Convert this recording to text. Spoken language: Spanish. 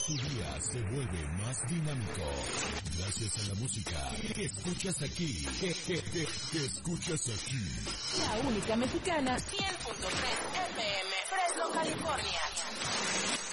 Tu día se vuelve más dinámico gracias a la música que escuchas aquí. Que escuchas aquí. La única mexicana, 100.3 FM, Fresno, California.